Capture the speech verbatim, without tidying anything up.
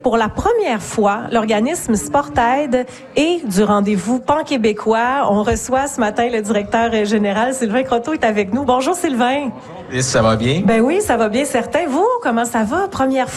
Pour la première fois, l'organisme Sportaide est du rendez-vous pan-québécois. On reçoit ce matin le directeur général, Sylvain Croteau, est avec nous. Bonjour Sylvain. Et ça va bien? Ben oui, ça va bien, certain. Vous, comment ça va? Première